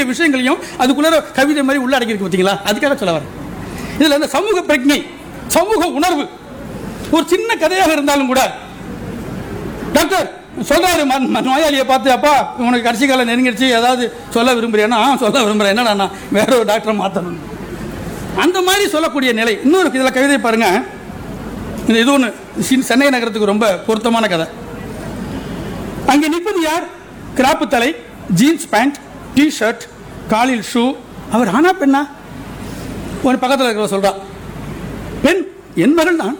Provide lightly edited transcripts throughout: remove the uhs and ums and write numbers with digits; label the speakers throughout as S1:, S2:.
S1: விஷயங்களையும் அதுக்குள்ள கவிதை மாதிரி உள்ள அடக்கியிருக்கு பார்த்தீங்களா? அதுக்காக சொல்ல வரேன். இதில் இந்த சமூக பிரஜை, சமூக உணர்வு ஒரு சின்ன கதையாக இருந்தாலும் கூட டாக்டர் சொல்றாரு நோயாளியை பார்த்து, அப்பா உனக்கு கடைசி காலம் நெருங்கிடுச்சு, ஏதாவது சொல்ல விரும்புறேன்னா சொல்ல விரும்புறேன், என்னடா நான் வேற ஒரு டாக்டரை மாற்றணும், அந்த மாதிரி சொல்லக்கூடிய நிலை. இன்னொரு இதில் கவிதை பாருங்க, இது ஒன்று சென்னை நகரத்துக்கு ரொம்ப பொருத்தமான கதை. அங்கே நிற்பது யார்? கிராப்பு தலை, ஜீன்ஸ் பேண்ட், டி ஷர்ட், காலில் ஷூ. அவர் ஆனா பெண்ணா? ஒரு பக்கத்தில் இருக்கிற சொல்றா, பெண் என் மகள் தான்.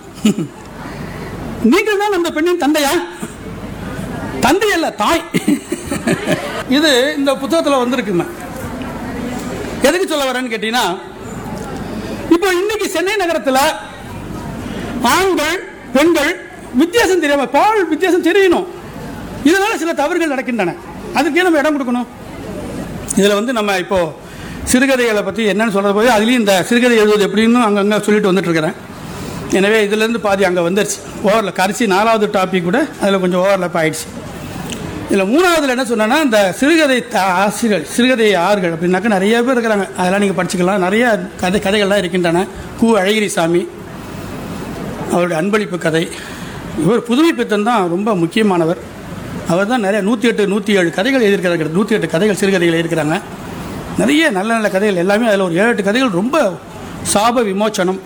S1: நீங்கள் தான் அந்த பெண்ணின் தந்தையா? தந்தை அல்ல, தாய். இது இந்த புத்தகத்தில் வந்திருக்குங்க. எதுக்கு சொல்ல வரேன்னு கேட்டீங்கன்னா, இப்போ இன்னைக்கு சென்னை நகரத்தில் ஆண்கள் பெண்கள் வித்தியாசம் தெரியாம, பால் வித்தியாசம் தெரியணும். இதனால சில தவறுகள் நடக்கின்றன. அதுக்கே நம்ம இடம் கொடுக்கணும். இதில் நம்ம இப்போ சிறுகதைகளை பற்றி என்னன்னு சொல்றது போது அதுலேயும் இந்த சிறுகதை எழுதுவது எப்படின்னு அங்கங்கே சொல்லிட்டு வந்துட்டு இருக்கிறேன். எனவே இதுலேருந்து பாதி அங்கே வந்துருச்சு. ஓவரில் கடைசி 4வது டாபிக் கூட அதில் கொஞ்சம் ஓவர்லப் ஆயிடுச்சு. இதில் 3வதுல என்ன சொன்னேன்னா, இந்த சிறுகதை ஆசிரியர், சிறுகதை ஆறுகள் அப்படின்னாக்கா நிறைய பேர் இருக்கிறாங்க. அதெல்லாம் நீங்கள் படிச்சுக்கலாம். நிறைய கதைகள்லாம் இருக்கின்றன. கு. அழகிரிசாமி, அவருடைய அன்பளிப்பு கதை. இவர் புதுமை பித்தன் தான் ரொம்ப முக்கியமானவர். அவர் தான் நிறைய 108 107 கதைகள் எழுதியிருக்கிறார்கள். 108 கதைகள் சிறுகதைகள் எழுதியிருக்கிறாங்க. நிறைய நல்ல நல்ல கதைகள் எல்லாமே. அதில் ஒரு 7-8 கதைகள் ரொம்ப சாப விமோச்சனம்,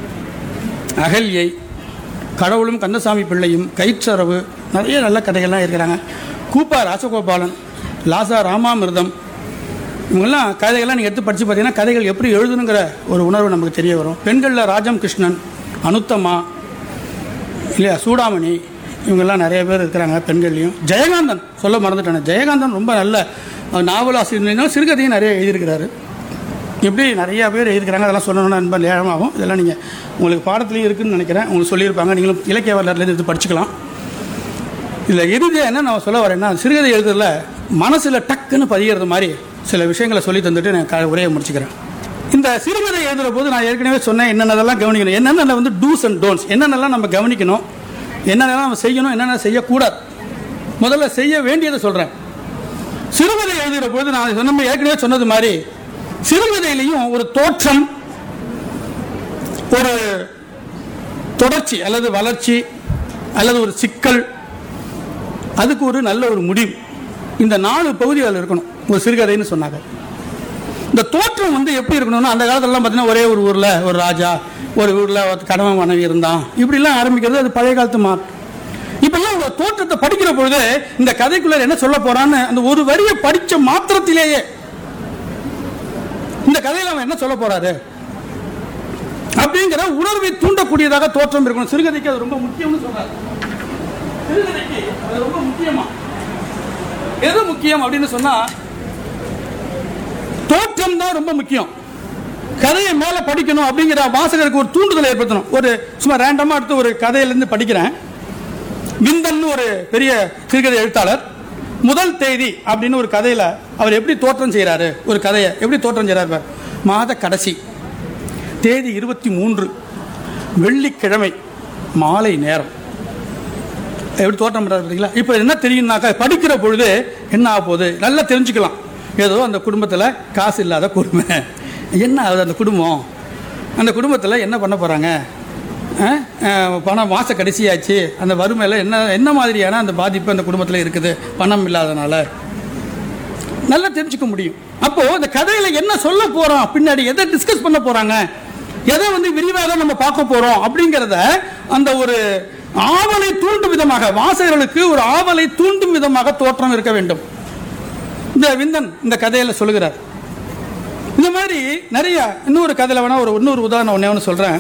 S1: அகல்யை, கடவுளும் கந்தசாமி பிள்ளையும், கயிற்றரவு, நிறைய நல்ல கதைகள்லாம் இருக்கிறாங்க. கூப்பா ராசகோபாலன், லாசா ராமாமிர்தம், இவங்கெல்லாம் கதைகள்லாம் நீங்கள் எடுத்து படித்து பார்த்தீங்கன்னா கதைகள் எப்படி எழுதணுங்கிற ஒரு உணர்வு நமக்கு தெரிய வரும். பெண்களில் ராஜம் கிருஷ்ணன், அனுத்தமா, இல்லையா, சூடாமணி, இவங்கெல்லாம் நிறைய பேர் இருக்கிறாங்க. பெண்கள்லையும் ஜெயகாந்தன் சொல்ல மறந்துட்டானே, ஜெயகாந்தன் ரொம்ப நல்ல நாவலாசிரியர், சிறுகதையும் நிறைய எழுதியிருக்கிறாரு. இப்படி நிறையா பேர் எழுதிக்கிறாங்க. அதெல்லாம் சொல்லணும்னா ரொம்ப நேரமாகும். இதெல்லாம் நீங்கள் உங்களுக்கு பாடத்துலேயும் இருக்குதுன்னு நினைக்கிறேன். உங்களுக்கு சொல்லியிருப்பாங்க. நீங்களும் இலக்கிய வரலாறுலேருந்து எடுத்து படிச்சுக்கலாம். இதில் இறுதியாக என்ன நான் சொல்ல வரேன்னா, சிறுகதை எழுதுறதுல மனசில் டக்குன்னு பதிகிறது மாதிரி சில விஷயங்களை சொல்லி தந்துட்டு நான் உரையை முடிச்சுக்கிறேன். இந்த சிறுகதை எழுதுகிற போது நான் ஏற்கனவே சொன்னேன் என்னென்னலாம் கவனிக்கணும், என்னென்ன டூஸ் அண்ட் டோன்ட்ஸ், என்னென்னலாம் நம்ம கவனிக்கணும், என்னென்னலாம் நம்ம செய்யணும், என்னென்ன செய்யக்கூடாது. முதல்ல செய்ய வேண்டியதை சொல்கிறேன். சிறுகதை எழுதுகிற போது நான் ஏற்கனவே சொன்னது மாதிரி சிறுகதையிலையும் ஒரு தோற்றம், ஒரு தொடர்ச்சி அல்லது வளர்ச்சி அல்லது ஒரு சிக்கல், அதுக்கு ஒரு நல்ல ஒரு முடிவு, இந்த 4 பகுதிகள் இருக்கணும் ஒரு சிறுகதைன்னு சொன்னாங்க. இந்த தோற்றம் எப்படி இருக்கணும்னா, அந்த காலத்துலலாம் பார்த்தீங்கன்னா ஒரே ஒரு ஊரில் ஒரு ராஜா, ஒரு ஊரில் கணவன் மனைவி இருந்தான், இப்படிலாம் ஆரம்பிக்கிறது அது பழைய காலத்து மாற்று. இப்பெல்லாம் ஒரு தோற்றத்தை படிக்கிற பொழுது இந்த கதைக்குள்ள என்ன சொல்ல போறான்னு அந்த ஒரு வரியை படிச்ச மாத்திரத்திலேயே இந்த கதையில அவன் என்ன சொல்ல போறாரு அப்படிங்கிற உணர்வை தூண்டக்கூடியதாக தோற்றம் இருக்கணும். சிறுகதைக்கு அது ரொம்ப முக்கியம்னு சொல்றாரு. சிறுகதைக்கு அது ரொம்ப முக்கியமா, எது முக்கியம் அப்படின்னு சொன்னா தோற்றம் தான் ரொம்ப முக்கியம். கதையை மேல படிக்கணும் அப்படிங்கிற வாசகருக்கு ஒரு தூண்டுதலை ஏற்படுத்தணும். ஒரு சும்மா ரேண்டமா எடுத்து ஒரு கதையிலிருந்து படிக்கிறேன். விந்தன் ஒரு பெரிய சிறுகதை எழுத்தாளர் முதல் தேதி அப்படின்னு ஒரு கதையில அவர் எப்படி தோற்றம் செய்யறாரு, ஒரு கதையை எப்படி தோற்றம் செய்யறாரு. மாத கடைசி தேதி 23 வெள்ளிக்கிழமை மாலை நேரம், எப்படி தோற்றம் பண்றாரு. இப்ப என்ன தெரியும்னாக்கா, படிக்கிற பொழுது என்ன ஆக போகுது நல்லா தெரிஞ்சுக்கலாம். ஏதோ அந்த குடும்பத்தில் காசு இல்லாத குடும்பம், என்ன ஆகுது அந்த குடும்பம், அந்த குடும்பத்தில் என்ன பண்ண போறாங்க, பணம் மாச கடைசியாச்சு, அந்த வறுமையில் என்ன மாதிரியான அந்த பாதிப்பு அந்த குடும்பத்தில் இருக்குது பணம் இல்லாதனால, நல்லா தெரிஞ்சுக்க முடியும். அப்போ இந்த கதையில என்ன சொல்ல போறோம், பின்னாடி எதை டிஸ்கஸ் பண்ண போறாங்க, எதை விரிவாக நம்ம பார்க்க போறோம் அப்படிங்கிறத அந்த ஒரு ஆவலை தூண்டும் விதமாக, வாசகர்களுக்கு ஒரு ஆவலை தூண்டும் விதமாக தோற்றம் இருக்க வேண்டும். இந்த விந்தன் இந்த கதையில சொல்லுகிறார். இந்த மாதிரி நிறைய இன்னொரு கதையில வேணா இன்னொரு உதாரணம் ஒன்று சொல்றேன்.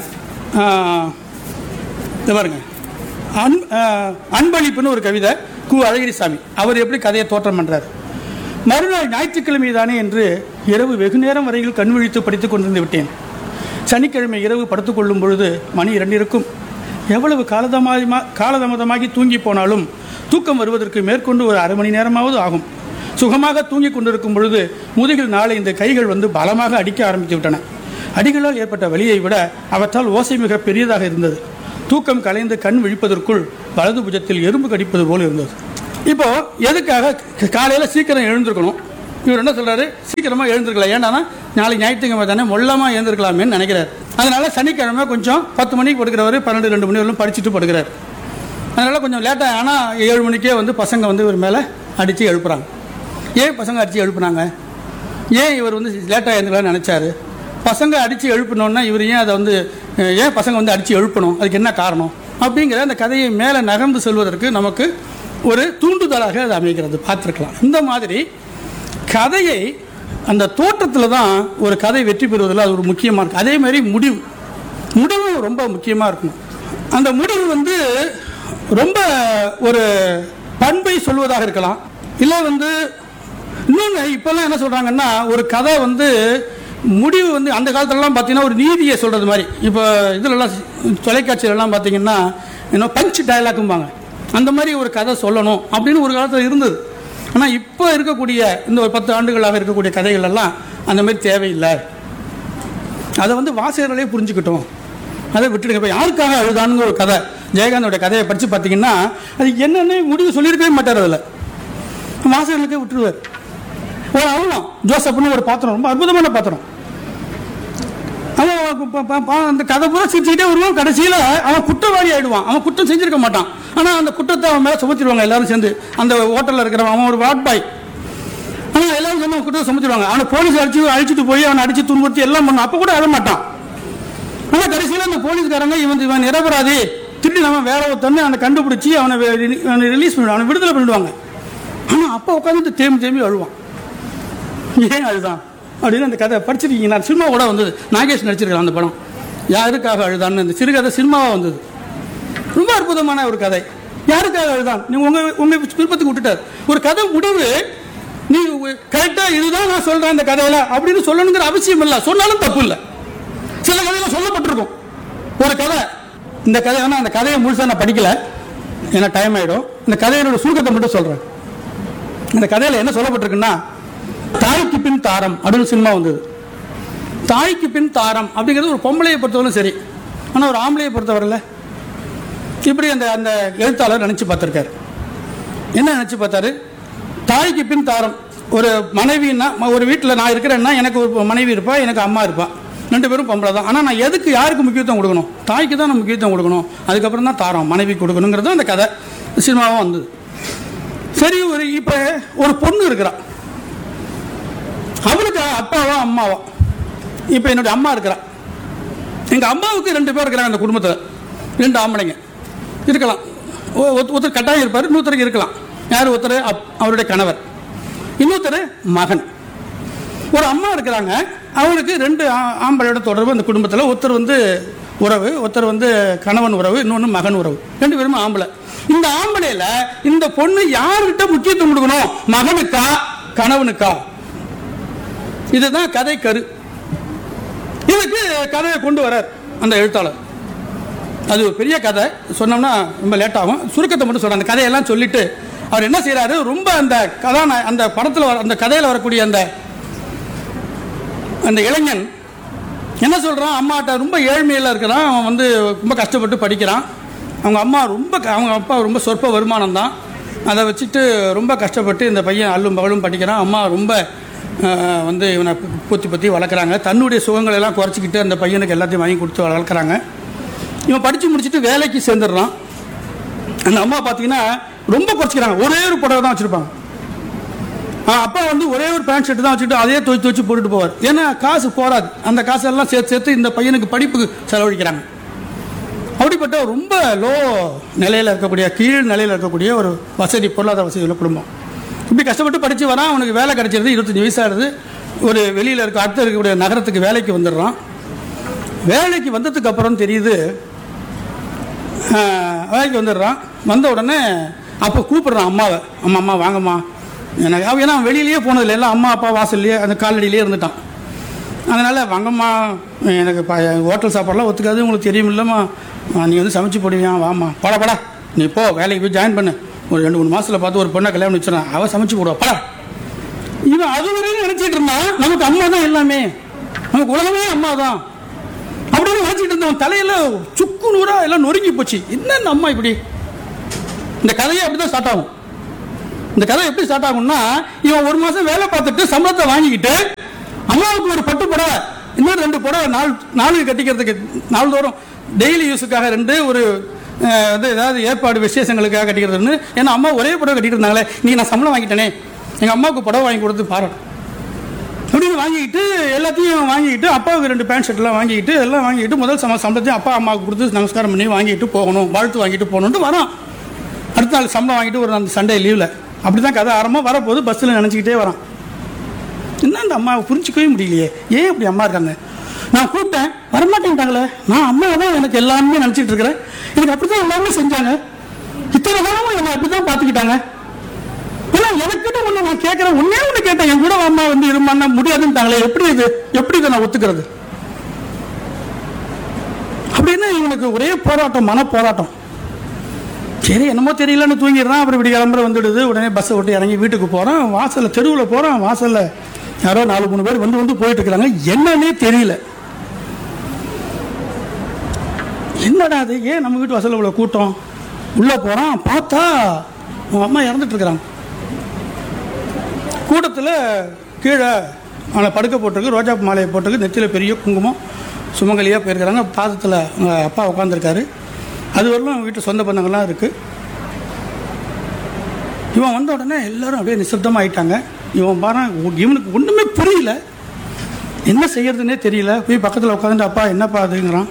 S1: பாருங்க, அன்பளிப்புன்னு ஒரு கவிதை, கு. அழகிரிசாமி. அவர் எப்படி கதையை தோற்றம் பண்றாரு. மறுநாள் ஞாயிற்றுக்கிழமை தானே என்று இரவு வெகு நேரம் வரையில் கண் விழித்து படித்துக் கொண்டிருந்து விட்டேன். சனிக்கிழமை இரவு படுத்துக் கொள்ளும் பொழுது மணி 2 இருக்கும். எவ்வளவு காலதாமதமாகி தூங்கி போனாலும் தூக்கம் வருவதற்கு மேற்கொண்டு ஒரு அரை மணி நேரமாவது ஆகும். சுகமாக தூங்கி கொண்டிருக்கும் பொழுது முதுகில் நாளை இந்த கைகள் பலமாக அடிக்க ஆரம்பித்து விட்டன. அடிகளால் ஏற்பட்ட வலியை விட அவற்றால் ஓசை மிக பெரியதாக இருந்தது. தூக்கம் கலைந்து கண் விழிப்பதற்குள் வலது புஜத்தில் எறும்பு கடிப்பது போல் இருந்தது. இப்போ எதுக்காக காலையில் சீக்கிரம் எழுந்திருக்கணும், இவர் என்ன சொல்றாரு, சீக்கிரமா எழுந்திருக்கலாம், ஏன்னா நாளைக்கு ஞாயிற்றுக்கிழமை தானே, மொல்லமா எழுந்திருக்கலாமேன்னு நினைக்கிறார். அதனால சனிக்கிழமை கொஞ்சம் 10 மணிக்கு படுக்கிறவர் 12-2 மணி வரலும் படிச்சுட்டு படுக்கிறார். அதனால கொஞ்சம் லேட்டாக, ஆனால் 7 மணிக்கே பசங்க இவர் மேலே அடித்து எழுப்புறாங்க. ஏன் பசங்க அடித்து எழுப்புனாங்க? ஏன் இவர் லேட்டாக எழுந்துக்கலாம்னு நினைச்சாரு? பசங்க அடித்து எழுப்பணுன்னா இவர் ஏன் அதை ஏன் பசங்க அடித்து எழுப்பணும், அதுக்கு என்ன காரணம் அப்படிங்கிற அந்த கதையை மேலே நகர்ந்து செல்வதற்கு நமக்கு ஒரு தூண்டுதலாக அது அமைகிறது. பார்த்துருக்கலாம். இந்த மாதிரி கதையை அந்த தோற்றத்தில் தான் ஒரு கதை வெற்றி பெறுவதில் அது ஒரு முக்கியமாக இருக்குது. அதே மாதிரி முடிவு ரொம்ப முக்கியமாக இருக்கணும். அந்த முடிவு ரொம்ப ஒரு பண்பை சொல்வதாக இருக்கலாம். இல்லை இன்னொன்று இப்போல்லாம் என்ன சொல்கிறாங்கன்னா, ஒரு கதை முடிவு அந்த காலத்துலலாம் பார்த்தீங்கன்னா ஒரு நீதியை சொல்கிறது மாதிரி, இப்போ இதிலெல்லாம் தொலைக்காட்சியிலலாம் பார்த்தீங்கன்னா பஞ்ச் டயலாக்கும்பாங்க, அந்த மாதிரி ஒரு கதை சொல்லணும் அப்படின்னு ஒரு காலத்தில் இருந்தது. ஆனால் இப்போ இருக்கக்கூடிய இந்த ஒரு 10 ஆண்டுகளாக இருக்கக்கூடிய கதைகள் எல்லாம் அந்த மாதிரி தேவையில்லை. அதை வாசகர்களே புரிஞ்சுக்கிட்டோம், அதை விட்டுடுங்க. இப்போ யாருக்காக அழுதானுங்க ஒரு கதை, ஜெயகாந்தோட கதையை படித்து பார்த்தீங்கன்னா அது என்னென்ன முடிவு சொல்லியிருக்கவே மாட்டார். அதில் வாசகர்களுக்கே விட்டுருவார். அவ்வளோதான். ஜோசப்னு ஒரு பாத்திரம், ரொம்ப அற்புதமான பாத்திரம். அவன் அந்த கதை பூரா சிரிச்சுக்கிட்டே வருவான். கடைசியில் அவன் குற்றவாளி ஆயிடுவான். அவன் குற்றம் செஞ்சிருக்க மாட்டான், ஆனால் அந்த குற்றத்தை அவன் மேலே சுமத்திடுவாங்க எல்லாரும் சேர்ந்து. அந்த ஹோட்டலில் இருக்கிறவன், அவன் ஒரு வார்ட் பாய், ஆனால் எல்லாரும் சேர்ந்து அவன் குற்றத்தை சுமத்திடுவாங்க. அவனை போலீஸ் அழிச்சிட்டு போய் அவனை அடித்து துன்புறுத்தி எல்லாம் பண்ணும். அப்போ கூட அழ மாட்டான். ஆனால் கடைசியில் அந்த போலீஸ்காரங்க இவன் நிரபராதி, திருடி நம்ம வேற ஒருத்தன்னு அவனை கண்டுபிடிச்சி அவனை ரிலீஸ் பண்ணிடுவாங்க, அவனை விடுதலை பண்ணிடுவாங்க. ஆனால் அப்போ உட்காந்து தேம்பி அழுவான். ஏன் அழுதான் அப்படின்னு அந்த கதை படிச்சிருக்கீங்க. நான் சினிமா கூட நாகேஷ் நடிச்சிருக்கிறேன் அந்த படம், யாருக்காக அழுதான்னு. அந்த சிறுகதை சினிமாவாக வந்தது. ரொம்ப அற்புதமான ஒரு கதை. யாருக்காக அழுதான், நீங்க உங்க விருப்பத்துக்கு விட்டுட்டார். ஒரு கதை முடிவு நீ கரெக்டா இதுதான் நான் சொல்றேன் இந்த கதையில அப்படின்னு சொல்லணுங்கிற அவசியம் இல்லை, சொன்னாலும் தப்பு இல்லை. சில கதையில சொல்லப்பட்டிருக்கும் ஒரு கதை. இந்த கதை அந்த கதையை முழுசா நான் படிக்கல, ஏன்னா டைம் ஆயிடும். இந்த கதையோட சுருக்கத்தை மட்டும் சொல்றேன். இந்த கதையில என்ன சொல்லப்பட்டிருக்குன்னா, தாய்க்கு பின் தாரம் அப்படின்னு சினிமா வந்தது. தாய்க்கு பின் தாரம் அப்படிங்கிறது ஒரு பொம்பளையை பொறுத்தவரையும் சரி, ஆனால் ஒரு ஆம்பளையை பொறுத்தவரையில் இப்படி அந்த அந்த எழுத்தாளர் நினைச்சு பார்த்திருக்காரு. என்ன நினைச்சு பார்த்தாரு, தாய்க்கு பின் தாரம். ஒரு மனைவின்னா, ஒரு வீட்டில் நான் இருக்கிறேன்னா எனக்கு ஒரு மனைவி இருப்பா, எனக்கு அம்மா இருப்பா, 2 பேரும் பொம்பளை தான். ஆனால் நான் எதுக்கு யாருக்கு முக்கியத்துவம் கொடுக்கணும், தாய்க்கு தான் நான் முக்கியத்துவம் கொடுக்கணும், அதுக்கப்புறம் தான் தாரம் மனைவி கொடுக்கணுங்கிறது அந்த கதை சினிமாவும் வந்தது. சரி, இப்போ ஒரு பொண்ணு இருக்கிறான், அவளுக்கு அப்பாவா அம்மாவா. இப்போ என்னுடைய அம்மா இருக்கிறா, எங்கள் அம்மாவுக்கு 2 பேர் இருக்கிறாங்க அந்த குடும்பத்தில், 2 ஆம்பளைங்க இருக்கலாம். ஒருத்தர் கட்டாயம் இருப்பார், இன்னொருத்தருக்கு இருக்கலாம். யார்? ஒருத்தர் அவருடைய கணவர், இன்னொருத்தர் மகன். ஒரு அம்மா இருக்கிறாங்க, அவருக்கு 2 ஆம்பளையோட தொடர்பு அந்த குடும்பத்தில். ஒருத்தர் உறவு, ஒருத்தர் கணவன் உறவு, இன்னொன்று மகன் உறவு, 2 பேருமே ஆம்பளை. இந்த ஆம்பளையில இந்த பொண்ணு யாருக்கிட்ட முக்கியத்துவம் கொடுக்கணும், மகனுக்கா கணவனுக்கா? இதுதான் கதை கரு. இதுக்கு கதையை கொண்டு வரார் அந்த எழுத்தாளர். அது ஒரு பெரிய கதை, சொன்னோம்னா ரொம்ப லேட் ஆகும். சுருக்கத்தை மட்டும் சொல்றேன். அந்த கதையெல்லாம் சொல்லிட்டு அவர் என்ன செய்யறாரு, ரொம்ப அந்த அந்த படத்தில் அந்த கதையில் வரக்கூடிய அந்த அந்த இளைஞன் என்ன சொல்றான், அம்மாட்ட ரொம்ப ஏழ்மையில் இருக்கிறான். அவன் ரொம்ப கஷ்டப்பட்டு படிக்கிறான். அவங்க அப்பா ரொம்ப சொற்ப வருமானம் தான், அதை வச்சுட்டு ரொம்ப கஷ்டப்பட்டு இந்த பையன் அல்லும் பகலும் படிக்கிறான். அம்மா ரொம்ப இவனை பொத்தி வளர்க்குறாங்க. தன்னுடைய சுகங்களை எல்லாம் குறைச்சிக்கிட்டு அந்த பையனுக்கு எல்லாத்தையும் வாங்கி கொடுத்து வளர்க்குறாங்க. இவன் படித்து முடிச்சுட்டு வேலைக்கு சேர்ந்துடுறான். அந்த அம்மா பார்த்தீங்கன்னா ரொம்ப குறைச்சிக்கிறாங்க. ஒரே ஒரு புடவை தான் வச்சுருப்பாங்க. அப்பா ஒரே ஒரு பேண்ட் ஷர்ட் தான் வச்சுட்டு அதே துவச்சி போட்டுட்டு போவார். ஏன்னா காசு போராது. அந்த காசெல்லாம் சேர்த்து இந்த பையனுக்கு படிப்புக்கு செலவழிக்கிறாங்க. அப்படிப்பட்ட ரொம்ப லோ நிலையில் இருக்கக்கூடிய, கீழ் நிலையில் இருக்கக்கூடிய ஒரு பொருளாதார வசதி உள்ள குடும்பம். இப்படி கஷ்டப்பட்டு படித்து வரான். அவனுக்கு வேலை கிடைச்சிருது, 25 வயசாகிறது. ஒரு வெளியில் அடுத்த இருக்கக்கூடிய நகரத்துக்கு வேலைக்கு வந்துடுறான். வேலைக்கு வந்ததுக்கு அப்புறம் தெரியுது, வேலைக்கு வந்துடுறான். வந்த உடனே அப்போ கூப்பிடுறான் அம்மாவை, அம்மா வாங்கம்மா எனக்கு. ஏன்னா வெளியிலேயே போனதில்லை, எல்லாம் அம்மா அப்பா வாசல்லையே அந்த காலடியிலே இருந்துட்டான். அதனால் வாங்கம்மா, எனக்கு ஹோட்டல் சாப்பாடெலாம் ஒத்துக்காது, உங்களுக்கு தெரியும் இல்லைம்மா, நீ சமைச்சு போடுவியா, வாம்மா, படா நீ போ வேலைக்கு போய் ஜாயின் பண்ணு, ஒரு 2-3 மாதத்தில் பார்த்து ஒரு பொண்ணை கல்யாணம் வச்சுறான், அவள் சமைச்சு போடுவா படா. இவன் அது வரையும் நினச்சிட்டு இருந்தான் நமக்கு அம்மா தான் எல்லாமே, நமக்கு உலகமே அம்மா தான் அப்படின்னு நினச்சிட்டு இருந்தவன் தலையில சுக்கு நூறா எல்லாம் நொறுங்கி போச்சு. என்ன அம்மா இப்படி? இந்த கதையை அப்படிதான் ஸ்டார்ட் ஆகும். இந்த கதை எப்படி ஸ்டார்ட் ஆகும்னா, இவன் ஒரு மாசம் வேலை பார்த்துட்டு சம்பளத்தை வாங்கிக்கிட்டு அம்மாவுக்கு ஒரு பட்டு புடவை, இன்னொரு 2 புடவை நாளுக்கு கட்டிக்கிறதுக்கு, நாள்தோறும் டெய்லி யூஸுக்காக 2, ஒரு ஏதாவது ஏற்பாடு விசேஷங்களுக்காக கட்டிக்கிறதுன்னு. ஏன்னா அம்மா ஒரே புடவை கட்டிட்டு இருந்தாங்களே, நீ நான் சம்பளம் வாங்கிட்டேனே, எங்கள் அம்மாவுக்கு புடவை வாங்கி கொடுத்து பாராட்டும் அப்படின்னு வாங்கிக்கிட்டு, எல்லாத்தையும் வாங்கிக்கிட்டு, அப்பாவுக்கு 2 பேண்ட் ஷர்ட்லாம் வாங்கிக்கிட்டு, எல்லாம் வாங்கிக்கிட்டு, முதல் சம்பளத்தையும் அப்பா அம்மாவுக்கு கொடுத்து நமஸ்காரம் பண்ணி வாங்கிட்டு போகணும், வாழ்த்து வாங்கிட்டு போகணுன்ட்டு வரோம். அடுத்த நாள் சம்பளம் வாங்கிட்டு ஒரு அந்த சண்டே லீவில் அப்படி தான் கதை ஆரம்பம். வரப்போது பஸ்ஸில் நினச்சிக்கிட்டே வரான். என்ன இந்த அம்மாவை புரிஞ்சிக்கவே முடியலையே, ஏன் இப்படி அம்மா இருக்காங்க, நான் கூப்பிட்டேன் வரமாட்டேன்ட்டாங்களே, நான் அம்மாவை தான் எனக்கு எல்லாருமே நினச்சிட்டு இருக்கிறேன், எனக்கு அப்படி தான் எல்லாருமே செஞ்சாங்க, இத்தனை காலமும் என்னை அப்படி தான் பார்த்துக்கிட்டாங்க. ஏன்னா எனக்கிட்ட ஒன்று நான் கேட்குறேன், ஒன்னே ஒன்று கேட்டேன், என் கூட அம்மா வந்து இருமான்னா முடியாதுன்ட்டாங்களே, எப்படி இதை நான் ஒத்துக்கிறது அப்படின்னு இவனுக்கு ஒரே போராட்டம், மன போராட்டம். சரி என்னமோ தெரியலன்னு தூங்கிடுறான். அப்புறம் இப்படி கிளம்புற வந்துடுது. உடனே பஸ்ஸை விட்டு இறங்கி வீட்டுக்கு போகிறான். வாசலில் தெருவில் போகிறான். வாசலில் யாரோ 4-3 பேர் வந்து போயிட்டு இருக்கிறாங்க. என்னன்னே தெரியல. என்னடா அது, ஏன் நம்ம வீட்டு வாசலில் இவ்வளோ கூட்டம்? உள்ளே போகிறான். பார்த்தா அவன் அம்மா இறந்துட்டு இருக்கிறாங்க. கூட்டத்தில் கீழே அவனை படுக்க போட்டிருக்கு, ரோஜா மாலையை போட்டிருக்கு, நெத்தியில் பெரிய குங்குமம், சுமங்கலியாக போயிருக்கிறாங்க. பாதத்தில் அப்பா உட்காந்துருக்காரு. அது வரலும் வீட்டு சொந்த பந்தங்கள்லாம் இருக்குது. இவன் வந்த உடனே எல்லாரும் அப்படியே நிசப்தமாக ஆகிட்டாங்க. இவன் பாரு, இவனுக்கு ஒன்றுமே புரியல, என்ன செய்யறதுன்னே தெரியல. போய் பக்கத்தில் உட்காந்துட்டு அப்பா என்னப்பா அதுங்கிறான்.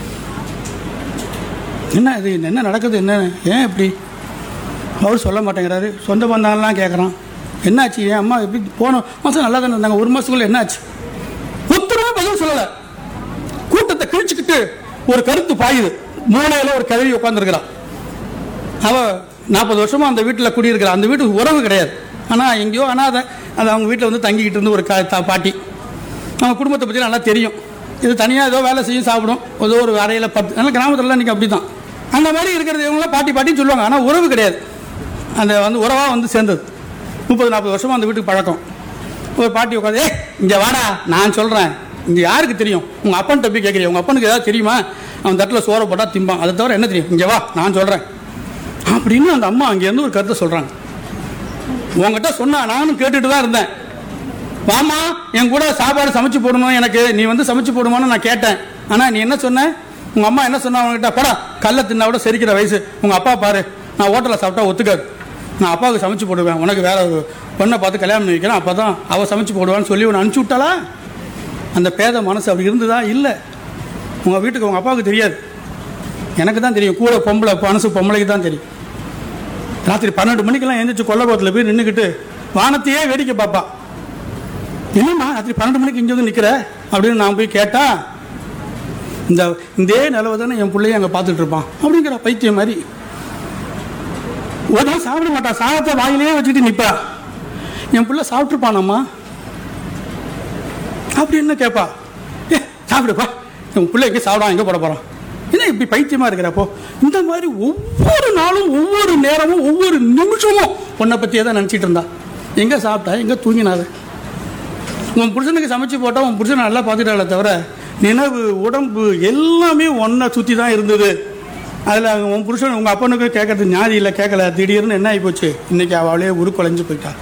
S1: என்ன இது, என்ன நடக்குது, என்ன ஏன் இப்படி? அவர் சொல்ல மாட்டேங்கிறாரு. சொந்த பந்தங்கள்லாம் கேட்குறான், என்னாச்சு, ஏன் அம்மா எப்படி போன மாதம் நல்லா தானே இருந்தாங்க, 1 மாதத்துக்குள்ள என்னாச்சு? ஒருத்தருமே பதில் சொல்லலை. கூட்டத்தை கிழிச்சுக்கிட்டு ஒரு கருத்து பாயுது. மூலையில் ஒரு கதவி உட்காந்துருக்கிறான். அவள் 40 வருஷமாக அந்த வீட்டில் குடியிருக்கிறான். அந்த வீட்டுக்கு உறவு கிடையாது, ஆனால் எங்கேயோ அனாதை. அது அவங்க வீட்டில் வந்து தங்கிக்கிட்டு இருந்து ஒரு பாட்டி. அவங்க குடும்பத்தை பற்றி நல்லா தெரியும். இது தனியாக ஏதோ வேலை செய்யும், சாப்பிடும், ஏதோ ஒரு அறையில் 10. அதனால் கிராமத்துலலாம் இன்றைக்கி அப்படி தான். அந்த மாதிரி இருக்கிறது இவங்களாம் பாட்டின்னு சொல்லுவாங்க. ஆனால் உறவு கிடையாது. அந்த வந்து உறவாக வந்து சேர்ந்தது. 30-40 வருஷமாக அந்த வீட்டுக்கு பழக்கம். ஒரு பாட்டி உட்காந்து, இங்கே வாடா நான் சொல்கிறேன், இங்கே யாருக்கு தெரியும், உங்கள் அப்பன்ட்ட போய் கேட்குறீங்க, உங்கள் அப்பனுக்கு ஏதாவது தெரியுமா? அவன் தட்டில் சோறை போட்டால் திம்பான், அதை தவிர என்ன தெரியும், இங்கே வா நான் சொல்கிறேன் அப்படின்னு அந்த அம்மா அங்கேருந்து ஒரு கருத்தை சொல்கிறாங்க. உங்ககிட்ட சொன்னா நானும் கேட்டுட்டு தான் இருந்தேன். வாமா என் கூட சாப்பாடு சமைச்சு போடணும், எனக்கு நீ வந்து சமைச்சு போடுமான்னு நான் கேட்டேன். ஆனால் நீ என்ன சொன்ன, உங்கள் அம்மா என்ன சொன்னா அவங்ககிட்ட, படா கல்லை தின்னா விட செரிக்கிற வயசு, உங்கள் அப்பா பாரு, நான் ஹோட்டலில் சாப்பிட்டா ஒத்துக்காது, நான் அப்பாவுக்கு சமைச்சு போடுவேன், உனக்கு வேற ஒரு பொண்ணை பார்த்து கல்யாணம் பண்ணி வைக்கிறேன், அப்போ தான் அவள் சமைச்சு போடுவான்னு சொல்லி உன்னை அனுப்பிச்சி விட்டாளா? அந்த பேத மனசு அப்படி இருந்ததா? இல்லை. உங்கள் வீட்டுக்கு உங்கள் அப்பாவுக்கு தெரியாது, எனக்கு தான் தெரியும். கூட பொம்பளை மனசு பொம்பளைக்கு தான் தெரியும். ராத்திரி 12 மணிக்கெல்லாம் எழுந்திரிச்சு கொல்லபுரத்தில் போய் நின்றுக்கிட்டு வானத்தையே வேடிக்கை பார்ப்பா. என்னம்மா ராத்திரி 12 மணிக்கு இங்கே வந்து நிற்கிற அப்படின்னு நான் போய் கேட்டா, இதே நிலவை தானே என் பிள்ளைய அங்கே பார்த்துட்டு இருப்பான் அப்படிங்கிற பைத்தியம் மாதிரி. ஒரு நாள் சாப்பிட மாட்டான், சாதத்தை வாயிலே வச்சுக்கிட்டு நிற்பா. என் பிள்ளை சாப்பிட்ருப்பானம்மா அப்படின்னு கேட்பா. சாப்பிடுப்பா, உன் பிள்ளை எங்கே சாப்பிடாம எங்கே போட போகிறான், என்ன இப்படி பைத்தியமாக இருக்கிறப்போ? இந்த மாதிரி ஒவ்வொரு நாளும் ஒவ்வொரு நேரமும் ஒவ்வொரு நிமிஷமும் உன்னை பற்றியே தான் நினச்சிட்டு இருந்தா. எங்கே சாப்பிட்டா, எங்கே தூங்கினாது? உன் புருஷனுக்கு சமைச்சு போட்டால் உன் புருஷனை நல்லா பார்த்துட்டாலே தவிர நினைவு உடம்பு எல்லாமே ஒன்றை சுற்றி தான் இருந்தது. அதில் உன் புருஷன் உங்கள் அப்பனுக்கு கேட்கறது ஞாதி இல்லை, கேட்கல. திடீர்னு என்ன ஆகி போச்சு, இன்னைக்கு அவளே உருக்குலைஞ்சு போயிட்டா.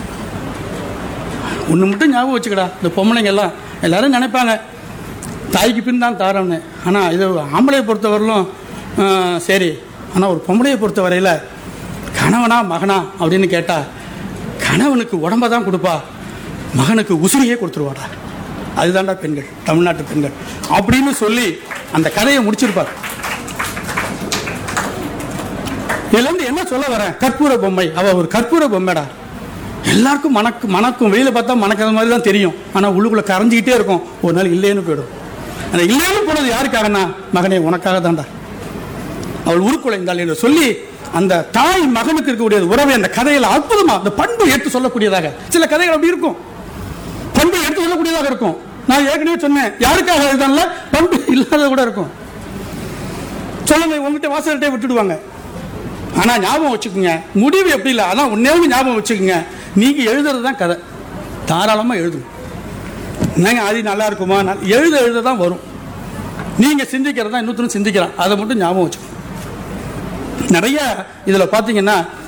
S1: ஒன்று மட்டும் ஞாபகம் வச்சுக்கடா, இந்த பொம்பளைங்கெல்லாம் எல்லாரும் நினைப்பாங்க தாய்க்கு பின் தான் தாரம்னு. ஆனால் இது ஆம்பளையை பொறுத்தவரையிலும் சரி. ஆனால் ஒரு பொம்பளையை பொறுத்த வரையில் கணவனா மகனா அப்படின்னு கேட்டால் கணவனுக்கு உடம்ப தான் கொடுப்பா, மகனுக்கு உசுரியே கொடுத்துருவாடா. அதுதான்டா பெண்கள், தமிழ்நாட்டு பெண்கள் அப்படின்னு சொல்லி அந்த கதையை முடிச்சிருப்பார். இதுலேருந்து என்ன சொல்ல வரேன், கற்பூர பொம்மை. அவள் ஒரு கற்பூர பொம்மைடா. எல்லாருக்கும் மணக்கும், வெளியில் பார்த்தா மணக்கிற மாதிரி தான் தெரியும், ஆனால் உள்ளுக்குள்ளே கரைஞ்சிக்கிட்டே இருக்கும். ஒரு நாள் இல்லைன்னு போயிடும். அந்த இல்லைன்னு போனது யாருக்காகனா, மகனே உனக்காக தான்டா. அவள் உருக்குலைந்தாள் என்று சொல்லி அந்த தாய் மகனுக்கு இருக்கக்கூடிய உறவை அந்த கதையில் அற்புதமா அந்த பண்பு எடுத்து சொல்லக்கூடியதாக. சில கதைகள் அப்படி இருக்கும், பண்பு எடுத்து சொல்லக்கூடியதாக இருக்கும். நான் ஏற்கனவே சொன்னேன், யாருக்காக எழுதான்ல பண்பு இல்லாத கூட இருக்கும். சொல்லுங்க, உங்ககிட்ட வாசல்கிட்டே விட்டுடுவாங்க. ஆனால் ஞாபகம் வச்சுக்கோங்க, முடிவு எப்படி இல்லை, அதான் உன்னேவும் ஞாபகம் வச்சுக்கோங்க. நீங்கள் எழுதுறது தான் கதை, தாராளமாக எழுதுங்க. என்னங்க அது நல்லா இருக்குமா, எழுத தான் வரும். நீங்கள் சிந்திக்கிறது தான் இன்னொருத்தரும் சிந்திக்கிறான், அதை மட்டும் ஞாபகம் வச்சுக்கோங்க. நிறைய இதில் பார்த்தீங்கன்னா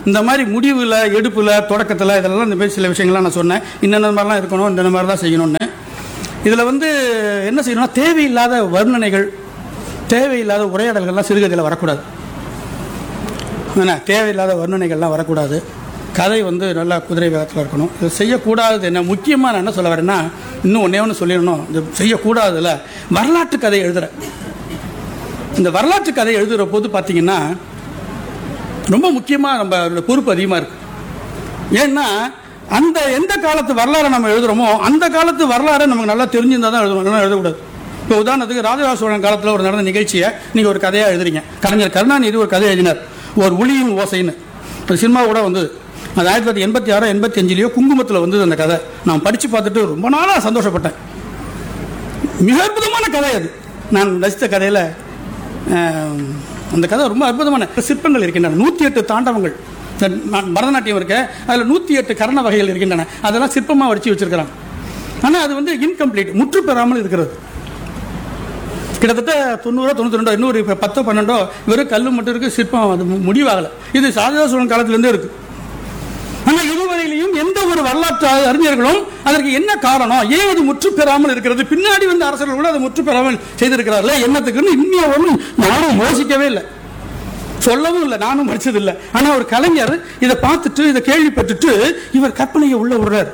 S1: இந்த மாதிரி முடிவில், எடுப்பில், தொடக்கத்தில் இதெல்லாம் இந்த மாதிரி சில விஷயங்கள்லாம் நான் சொன்னேன். இன்னென்ன மாதிரிலாம் இருக்கணும், இந்த மாதிரி தான் செய்யணும்னு. இதில் என்ன செய்யணும்னா, தேவையில்லாத வர்ணனைகள், தேவையில்லாத உரையாடல்கள்லாம் சிறுகதையில் வரக்கூடாது. தேவையில்லாத வர்ணனைகள்லாம் வரக்கூடாது. கதை நல்லா குதிரை வேகத்தில் இருக்கணும். இது செய்யக்கூடாது. என்ன முக்கியமாக நான் என்ன சொல்ல வரேன்னா, இன்னும் ஒன்று சொல்லிடணும். இது செய்யக்கூடாதுல வரலாற்று கதை எழுதுகிறேன். இந்த வரலாற்று கதை எழுதுகிற போது பார்த்தீங்கன்னா ரொம்ப முக்கியமாக நம்ம பொறுப்பு அதிகமாக இருக்குது. ஏன்னா அந்த எந்த காலத்து வரலாறை நம்ம எழுதுகிறோமோ அந்த காலத்து வரலாறை நமக்கு நல்லா தெரிஞ்சிருந்தால் தான் எழுதணும், எழுதக்கூடாது. இப்போ உதாரணத்துக்கு ராஜராஜ சோழன் காலத்தில் ஒரு நடந்த நிகழ்ச்சியை நீங்கள் ஒரு கதையாக எழுதுறீங்க. கலைஞர் கருணாநிதி ஒரு கதை எழுதினார், ஒரு ஒளியின் ஓசைன்னு. அது சினிமா கூட வந்தது. அது 1986 85 குங்குமத்தில் வந்தது அந்த கதை. நான் படித்து பார்த்துட்டு ரொம்ப நாளாக சந்தோஷப்பட்டேன். மிக அற்புதமான கதை அது. நான் ரசித்த கதையில் அந்த கதை ரொம்ப அற்புதமான சிற்பங்கள் இருக்கின்றன. 108 தாண்டவங்கள் பரதநாட்டியம் இருக்க, அதில் 108 கரண வகைகள் இருக்கின்றன. அதெல்லாம் சிற்பமாக வடித்து வச்சிருக்கிறாங்க. ஆனால் அது இன்கம்ப்ளீட், முற்று பெறாமல் இருக்கிறது. கிட்டத்தட்ட 90 92 இன்னொரு 10 12 வெறும் கல் மட்டும் இருக்கு, சிற்பம் அது முடிவாகலை. இது ராஜராஜ சோழன் காலத்திலேருந்தே இருக்கு. ஆனால் இதுவரையிலையும் எந்த ஒரு வரலாற்று அறிஞர்களும் அதற்கு என்ன காரணம், ஏன் அது முற்று பெறாமல் இருக்கிறது, பின்னாடி அரசர்கள் கூட அதை முற்று பெறாமல் செய்திருக்கிறார்களே என்னத்துக்குன்னு இன்னும் நானும் யோசிக்கவே இல்லை, சொல்லவும் இல்லை, நானும் படிச்சது இல்லை. ஆனால் ஒரு கலைஞர் இதை பார்த்துட்டு, இதை கேள்விப்பட்டுட்டு இவர் கற்பனையை உள்ள விடுறார்.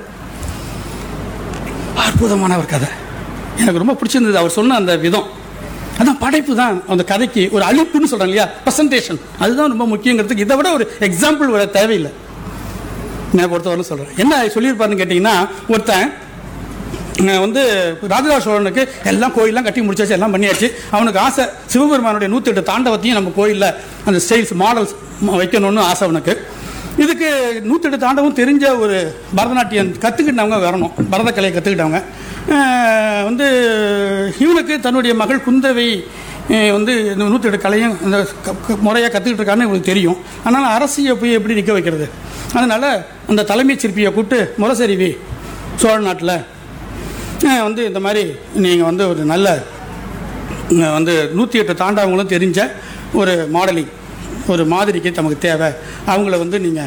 S1: அற்புதமான ஒரு கதை, எனக்கு ரொம்ப பிடிச்சிருந்தது அவர் சொன்ன அந்த விதம். அதான் படைப்பு தான் அந்த கதைக்கு ஒரு அழிப்புன்னு சொல்றாங்க இல்லையா, பிரசன்டேஷன், அதுதான் ரொம்ப முக்கியங்கிறதுக்கு இதை விட ஒரு எக்ஸாம்பிள் வர தேவையில்லை. நான் பொறுத்தவரை சொல்றேன். என்ன சொல்லியிருப்பாருன்னு கேட்டீங்கன்னா, ஒருத்தன் ராஜராஜ சோழனுக்கு எல்லாம் கோயிலெலாம் கட்டி முடிச்சாச்சு, எல்லாம் பண்ணியாச்சு. அவனுக்கு ஆசை சிவபெருமானுடைய 108 தாண்டவத்தையும் நம்ம கோயிலில் அந்த ஸ்டைல்ஸ் மாடல்ஸ் வைக்கணும்னு ஆசை அவனுக்கு. இதுக்கு 108 தாண்டவம் தெரிஞ்ச ஒரு பரதநாட்டியம் கற்றுக்கிட்டவங்க வரணும், பரதக்கலையை கற்றுக்கிட்டவங்க. இவனுக்கு தன்னுடைய மகள் குந்தவை இந்த 108 கலையும் அந்த முறையாக கற்றுக்கிட்டு இருக்கான்னு இவனுக்கு தெரியும். ஆனால் அரசியை போய் எப்படி நிற்க வைக்கிறது? அதனால் அந்த தலைமை சிற்பியை கூப்பிட்டு முரசறிவி சோழ நாட்டில் இந்த மாதிரி நீங்கள் ஒரு நல்ல 108 தாண்டவங்களும் தெரிஞ்ச ஒரு மாடலிங், ஒரு மாதிரிக்கு நமக்கு தேவை. அவங்கள நீங்கள்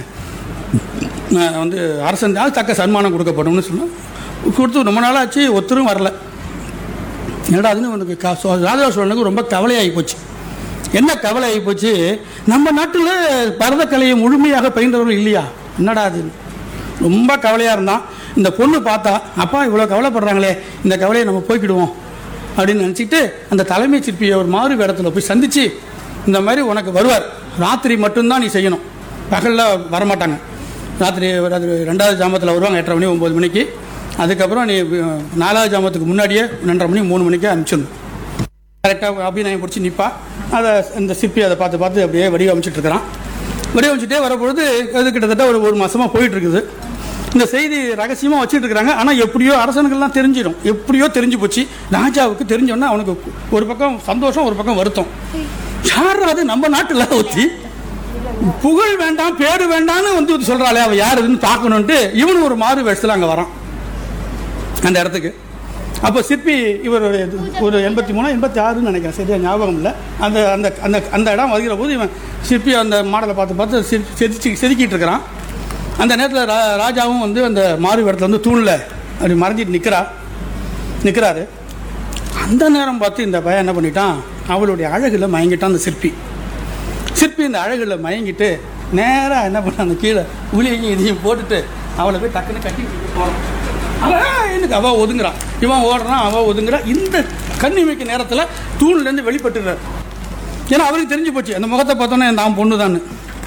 S1: அரசன் தக்க சன்மானம் கொடுக்கப்படும்னு சொன்னால் கொடுத்து ரொம்ப நாளாச்சு, ஒருத்தரும் வரல. என்னடா அதுன்னு உனக்கு ராஜராஜ சோழனுக்கு ரொம்ப கவலையாகி போச்சு. என்ன கவலை ஆகி போச்சு, நம்ம நாட்டில் பரதக்கலையை முழுமையாக பயின்றவர்கள் இல்லையா, என்னடா அது ரொம்ப கவலையாக இருந்தான். இந்த பொண்ணு பார்த்தா, அப்பா இவ்வளோ கவலைப்படுறாங்களே, இந்த கவலையை நம்ம போய்க்கிடுவோம் அப்படின்னு நினச்சிட்டு அந்த தலைமை சிற்பியை ஒரு மாறு வேடத்தில் போய் சந்தித்து, இந்த மாதிரி உனக்கு வருவார், ராத்திரி மட்டும்தான் நீ செய்யணும், பகலில் வரமாட்டாங்க. ராத்திரி 2வது ஜாமத்தில் வருவாங்க 8:30 மணி 9 மணிக்கு. அதுக்கப்புறம் நீ 4வது ஜாமத்துக்கு முன்னாடியே 2:30 மணி 3 மணிக்கு அனுப்பிச்சிடணும். கரெக்டாக அபிநயம் பிடிச்சி நிற்பா. அதை இந்த சிற்பி அதை பார்த்து பார்த்து அப்படியே வடிவமைச்சிட்டு இருக்கிறான். வடிவமைச்சிட்டே வரப்பொழுது அது கிட்டத்தட்ட ஒரு மாதமாக போயிட்டு இருக்குது. இந்த செய்தி ரகசியமாக வச்சுட்டு இருக்கிறாங்க. ஆனால் எப்படியோ அரசனுக்கெல்லாம் தெரிஞ்சிடும், எப்படியோ தெரிஞ்சு போச்சு. ராஜாவுக்கு தெரிஞ்சோன்னா அவனுக்கு ஒரு பக்கம் சந்தோஷம், ஒரு பக்கம் வருத்தம். யாராவது நம்ம நாட்டில் ஊற்றி புகழ் வேண்டாம் பேரு வேண்டாம்னு சொல்றாளே, அவன் யாருன்னு பார்க்கணுன்ட்டு இவனு ஒரு மாறு வேஷத்தில் அங்கே வரான் அந்த இடத்துக்கு. அப்போ சிற்பி இவர் ஒரு 83 86 நினைக்கிறேன், சரியா ஞாபகம் இல்லை. அந்த அந்த அந்த அந்த இடம் வருகிற போது இவன் சிற்பி அந்த மாடலை பார்த்து செதுக்கிட்டு இருக்கிறான். அந்த நேரத்தில் ராஜாவும் அந்த மாறு இடத்துல தூணில் அப்படி மறைஞ்சிட்டு நிற்கிறாரு. அந்த நேரம் பார்த்து இந்த பையன் என்ன பண்ணிட்டான், அவளுடைய அழகில் மயங்கிட்டான். அந்த சிற்பி இந்த அழகில் மயங்கிட்டு நேராக என்ன பண்ண, அந்த கீழே உளியையும் இதையும் போட்டுட்டு அவளை போய் டக்குன்னு கட்டி போகிறான். எனக்கு அவள் ஒதுங்குறான், இவன் ஓடுறான், அவள் ஒதுங்குறான். இந்த கண்ணிமைக்கு நேரத்தில் தூண்லேருந்து வெளிப்பட்டுறார். ஏன்னா அவருக்கு தெரிஞ்சு போச்சு, அந்த முகத்தை பார்த்தோன்னே நான் பொண்ணு தான்.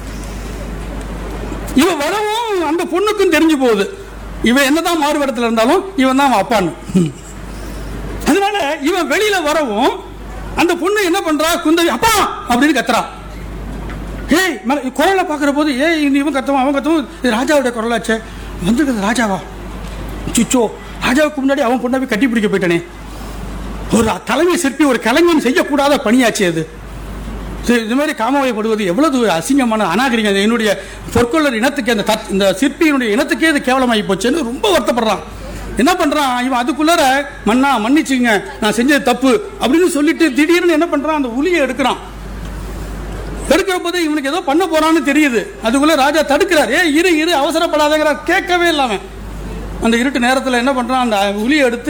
S1: இவன் வரவும் அந்த பொண்ணுக்கும் தெரிஞ்சு போகுது, இவன் என்னதான் மாறுபடத்தில் இருந்தாலும் இவன் தான் அவன் அப்பான்னு. அதனால இவன் வெளியில வரவும் அந்த பொண்ணு என்ன பண்றா, குந்தவி அப்பா அப்படின்னு கத்துறா. ஏய் குரலை பார்க்குற போது இவன் கத்தவன் அவன் கத்தவும், இது ராஜாவுடைய குரலாச்சே, வந்துருக்குது ராஜாவா, சுச்சோ ராஜாவுக்கு முன்னாடி அவன் பொண்ணாவே கட்டி பிடிக்க போயிட்டானே. ஒரு தலைமை சிற்பி, ஒரு கலைஞன் செய்யக்கூடாத பணியாச்சு அது. இது மாதிரி காமவைப்படுவது எவ்வளவு அசிங்கமான அநாகரிகம். என்னுடைய பொற்கொள்ளர் இனத்துக்கு, இந்த சிற்பியினுடைய இனத்துக்கே இது கேவலமாகி போச்சுன்னு ரொம்ப வருத்தப்படுறான். என்ன பண்றான் இவன், அதுக்குள்ளார மன்னிச்சுங்க நான் செஞ்சது தப்பு அப்படின்னு சொல்லிட்டு திடீர்னு என்ன பண்றான், அந்த உளியை எடுக்கிறான். எடுக்கிற போது இவனுக்கு ஏதோ பண்ண போறான்னு தெரியுது. அதுக்குள்ள ராஜா தடுக்கிறார். இரு அவசரப்படாதங்கிறார். கேட்கவே இல்லாம அந்த இருட்டு நேரத்தில் என்ன பண்றான், அந்த உளியை எடுத்து